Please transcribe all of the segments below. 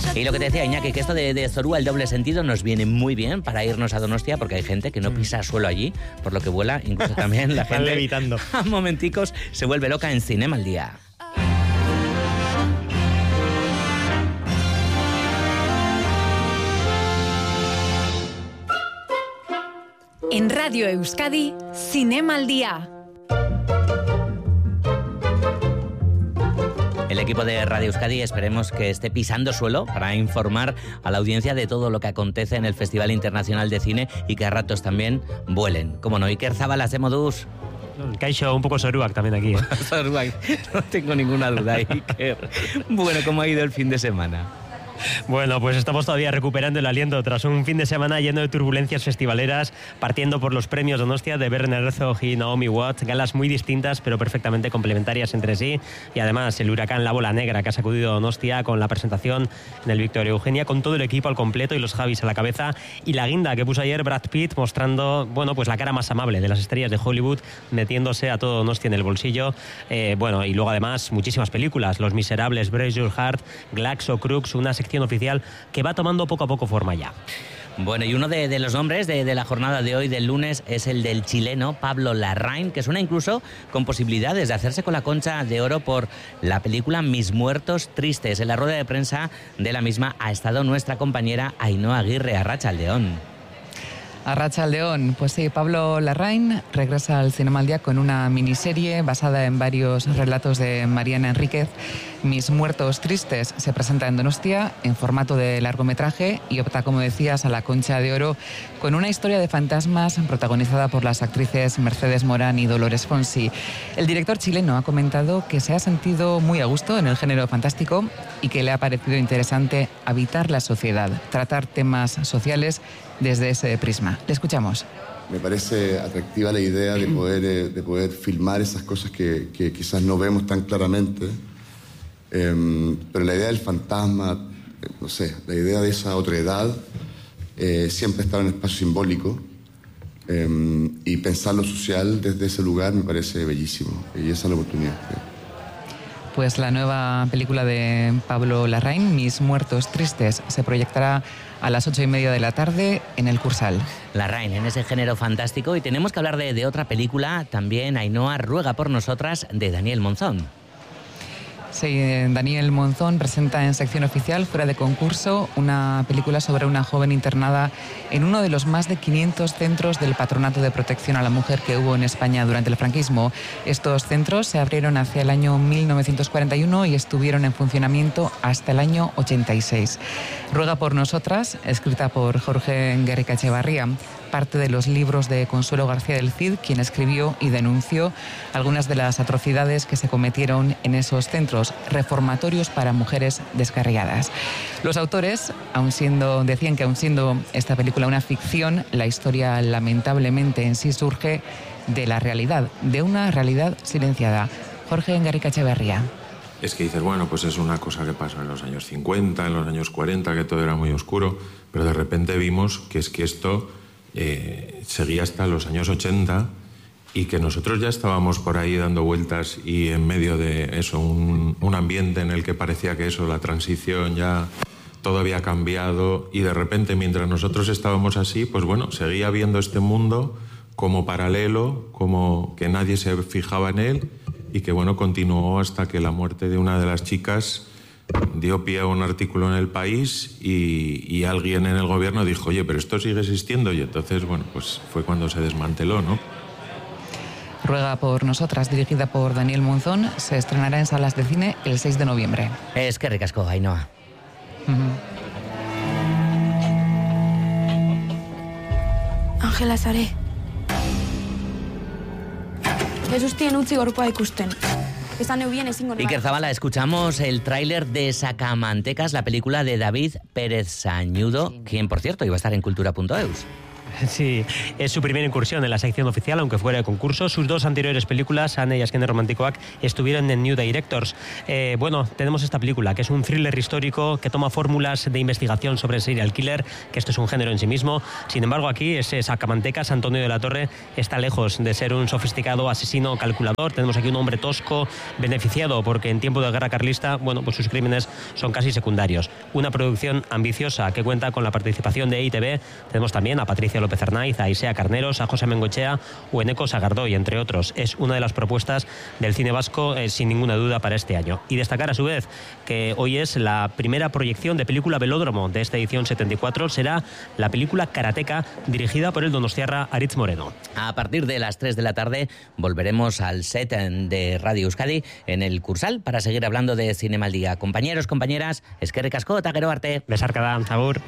Y lo que te decía, Iñaki, que esto de Zorua, el doble sentido, nos viene muy bien para irnos a Donostia, porque hay gente que no pisa suelo allí, por lo que vuela, incluso también la gente levitando. A momenticos se vuelve loca en Cinema al Día. En Radio Euskadi, Cinema al Día. El equipo de Radio Euskadi esperemos que esté pisando suelo para informar a la audiencia de todo lo que acontece en el Festival Internacional de Cine y que a ratos también vuelen. Como no, Iker Zabala, de Modus. Kaixo, un poco Soruak también aquí, ¿eh? Soruak, no tengo ninguna duda, Iker. Bueno, ¿cómo ha ido el fin de semana? Bueno, pues estamos todavía recuperando el aliento tras un fin de semana lleno de turbulencias festivaleras, partiendo por los premios Donostia de Werner Herzog y Naomi Watts, galas muy distintas pero perfectamente complementarias entre sí, y además el huracán La Bola Negra que ha sacudido Donostia con la presentación en el Victoria Eugenia, con todo el equipo al completo y los Javis a la cabeza, y la guinda que puso ayer Brad Pitt mostrando, bueno, pues la cara más amable de las estrellas de Hollywood, metiéndose a todo Donostia en el bolsillo. Bueno, y luego además muchísimas películas, Los Miserables, Brace Your Heart, Glaxo Crux, una sección oficial que va tomando poco a poco forma ya. Bueno, y uno de los nombres de la jornada de hoy, del lunes, es el del chileno Pablo Larraín, que suena incluso con posibilidades de hacerse con la Concha de Oro por la película Mis Muertos Tristes. En la rueda de prensa de la misma ha estado nuestra compañera Ainhoa Aguirre. Arratsaldeon. Arratsaldeon, pues sí, Pablo Larraín regresa al Cinema al Día con una miniserie basada en varios relatos de Mariana Enríquez. Mis Muertos Tristes se presenta en Donostia en formato de largometraje y opta, como decías, a la Concha de Oro con una historia de fantasmas protagonizada por las actrices Mercedes Morán y Dolores Fonsi. El director chileno ha comentado que se ha sentido muy a gusto en el género fantástico y que le ha parecido interesante habitar la sociedad, tratar temas sociales desde ese prisma. Le escuchamos. Me parece atractiva la idea de poder filmar esas cosas que quizás no vemos tan claramente, pero la idea del fantasma, no sé, la idea de esa otredad, siempre está en un espacio simbólico, y pensar lo social desde ese lugar me parece bellísimo, y esa es la oportunidad. Pues la nueva película de Pablo Larraín, Mis Muertos Tristes, se proyectará a las 8:30 de la tarde en el Cursal. Larraín, en ese género fantástico. Y tenemos que hablar de otra película también. Ainhoa ruega por nosotras, de Daniel Monzón. Sí, Daniel Monzón presenta en sección oficial, fuera de concurso, una película sobre una joven internada en uno de los más de 500 centros del Patronato de Protección a la Mujer que hubo en España durante el franquismo. Estos centros se abrieron hacia el año 1941 y estuvieron en funcionamiento hasta el año 86. Ruega por nosotras, escrita por Jorge Enguerrika Echevarría, parte de los libros de Consuelo García del Cid, quien escribió y denunció algunas de las atrocidades que se cometieron en esos centros, reformatorios para mujeres descarriadas. Los autores, decían que aun siendo esta película una ficción, la historia lamentablemente en sí surge de la realidad, de una realidad silenciada. Jorge Enguerrika Echevarría. Es que dices, bueno, pues es una cosa que pasó en los años 50, en los años 40, que todo era muy oscuro, pero de repente vimos que es que esto seguía hasta los años 80 y que nosotros ya estábamos por ahí dando vueltas y en medio de eso, un ambiente en el que parecía que eso, la transición ya todo había cambiado, y de repente mientras nosotros estábamos así, pues bueno, seguía viendo este mundo como paralelo, como que nadie se fijaba en él, y que bueno, continuó hasta que la muerte de una de las chicas dio pie a un artículo en El País y alguien en el gobierno dijo, oye, pero esto sigue existiendo, y entonces, bueno, pues fue cuando se desmanteló, ¿no? Ruega por nosotras, dirigida por Daniel Monzón, se estrenará en salas de cine el 6 de noviembre. Es que ricasco, Ainhoa. Angela Sare. Ez ustien utzi gorpoa ikusten. Esan neubien ezingo nuen. Iker Zabala, escuchamos el tráiler de Sacamantecas, la película de David Pérez Sañudo, quien, por cierto, iba a estar en cultura.eus. Sí, es su primera incursión en la sección oficial, aunque fuera de concurso. Sus 2 anteriores películas, Anne y Azken Romantikoak, estuvieron en New Directors. Bueno, tenemos esta película, que es un thriller histórico que toma fórmulas de investigación sobre el serial killer, que esto es un género en sí mismo. Sin embargo, aquí ese sacamantecas, Antonio de la Torre, está lejos de ser un sofisticado asesino calculador. Tenemos aquí un hombre tosco, beneficiado porque en tiempo de guerra carlista, bueno, pues sus crímenes son casi secundarios. Una producción ambiciosa que cuenta con la participación de EITB. Tenemos también a Patricia López Arnaiz, a Isea Carneros, a José Mengochea o Eneco Sagardoy, entre otros. Es una de las propuestas del cine vasco, sin ninguna duda, para este año. Y destacar a su vez que hoy es la primera proyección de película Velódromo de esta edición 74. Será la película Karateka, dirigida por el donostiarra Aritz Moreno. A partir de las 3 de la tarde volveremos al set de Radio Euskadi en el Cursal para seguir hablando de Cinema al Día. Compañeros, compañeras, eskerrik asko eta gero arte. Besarkada, agur.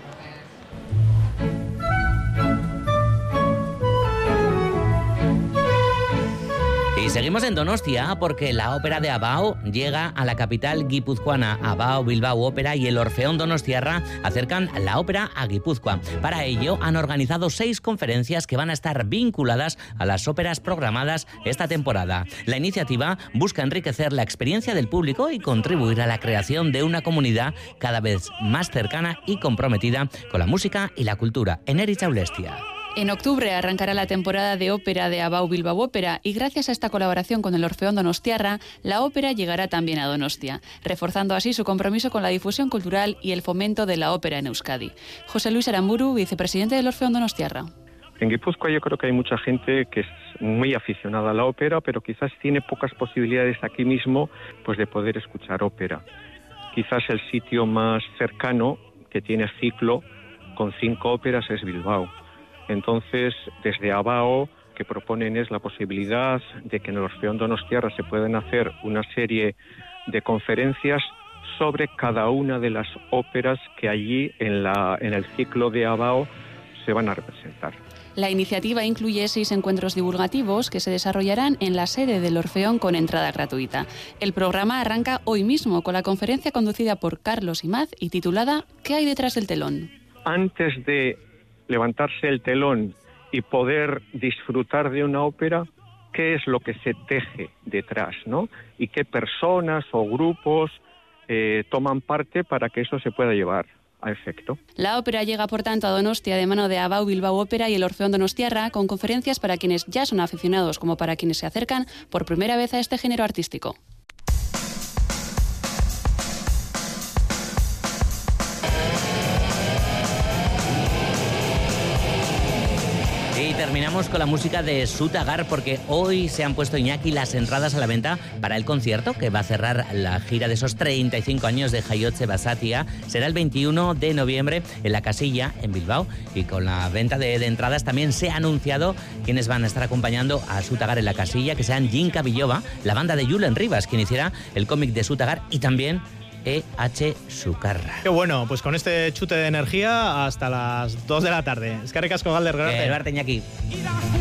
Y seguimos en Donostia porque la ópera de Abao llega a la capital guipuzcoana. Abao Bilbao Ópera y el Orfeón Donostiarra acercan la ópera a Guipúzcoa. Para ello han organizado 6 conferencias que van a estar vinculadas a las óperas programadas esta temporada. La iniciativa busca enriquecer la experiencia del público y contribuir a la creación de una comunidad cada vez más cercana y comprometida con la música y la cultura. Eneritz Aulestia. En octubre arrancará la temporada de ópera de Abao Bilbao Ópera y gracias a esta colaboración con el Orfeón Donostiarra, la ópera llegará también a Donostia, reforzando así su compromiso con la difusión cultural y el fomento de la ópera en Euskadi. José Luis Aramburu, vicepresidente del Orfeón Donostiarra. En Guipúzcoa yo creo que hay mucha gente que es muy aficionada a la ópera, pero quizás tiene pocas posibilidades aquí mismo pues de poder escuchar ópera. Quizás el sitio más cercano que tiene ciclo con 5 óperas es Bilbao. Entonces, desde Abao, que proponen es la posibilidad de que en el Orfeón Donostiarra se puedan hacer una serie de conferencias sobre cada una de las óperas que allí en el ciclo de Abao se van a representar. La iniciativa incluye 6 encuentros divulgativos que se desarrollarán en la sede del Orfeón con entrada gratuita. El programa arranca hoy mismo con la conferencia conducida por Carlos Imaz y titulada ¿Qué hay detrás del telón? Antes de levantarse el telón y poder disfrutar de una ópera, qué es lo que se teje detrás, ¿no? Y qué personas o grupos toman parte para que eso se pueda llevar a efecto. La ópera llega, por tanto, a Donostia de mano de Abao Bilbao Ópera y el Orfeón Donostiarra, con conferencias para quienes ya son aficionados como para quienes se acercan por primera vez a este género artístico. Y terminamos con la música de Sutagar porque hoy se han puesto, Iñaki, las entradas a la venta para el concierto que va a cerrar la gira de esos 35 años de Jaiotze Basatia. Será el 21 de noviembre en la Casilla, en Bilbao. Y con la venta de entradas también se ha anunciado quienes van a estar acompañando a Sutagar en la Casilla, que sean Jinka Villova, la banda de Julen Rivas, quien hiciera el cómic de Sutagar, y también E.H. Sukarra. Qué bueno, pues con este chute de energía hasta las 2 de la tarde. Eskerrik asko, Galder. Iñaki.